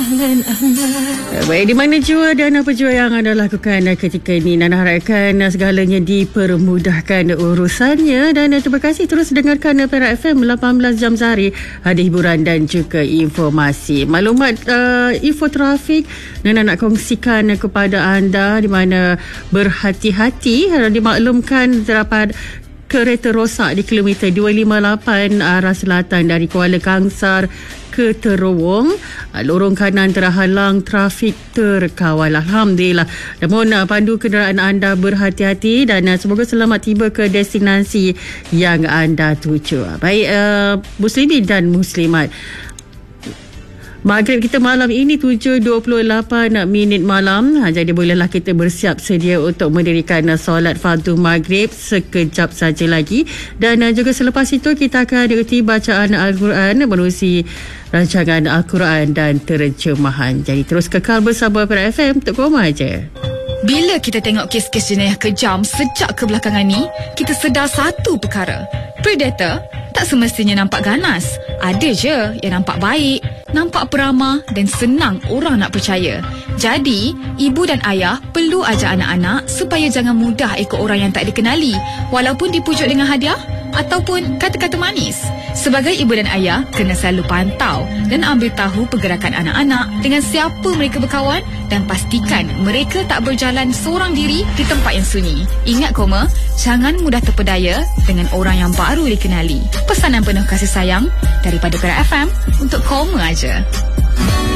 Baik, di mana jua dan apa jua yang anda lakukan ketika ini, Nana harapkan segalanya dipermudahkan urusannya. Dan terima kasih terus dengarkan Perak FM 18 jam sehari, ada hiburan dan juga informasi. Maklumat info trafik Nana nak kongsikan kepada anda, di mana berhati-hati dimaklumkan terdapat kereta rosak di kilometer 258 arah selatan dari Kuala Kangsar ke Terowong. Lorong kanan terhalang, trafik terkawal. Alhamdulillah. Namun pandu kenderaan anda berhati-hati dan semoga selamat tiba ke destinasi yang anda tuju. Baik, muslimin dan muslimat, Maghrib kita malam ini 7.28 malam. Jadi bolehlah kita bersiap sedia untuk mendirikan solat fardu Maghrib sekejap saja lagi. Dan juga selepas itu kita akan ikuti bacaan Al-Quran menerusi rancangan Al-Quran dan terjemahan. Jadi terus kekal bersama Perak FM untuk koma aja. Bila kita tengok kes-kes jenayah kejam sejak kebelakangan ni, kita sedar satu perkara. Predator tak semestinya nampak ganas. Ada je yang nampak baik, nampak peramah dan senang orang nak percaya. Jadi, ibu dan ayah perlu ajar anak-anak supaya jangan mudah ikut orang yang tak dikenali, walaupun dipujuk dengan hadiah ataupun kata-kata manis. Sebagai ibu dan ayah, kena selalu pantau dan ambil tahu pergerakan anak-anak, dengan siapa mereka berkawan, dan pastikan mereka tak berjalan seorang diri di tempat yang sunyi. Ingat koma, jangan mudah terpedaya dengan orang yang baru dikenali. Pesanan penuh kasih sayang daripada Perak FM untuk koma aja.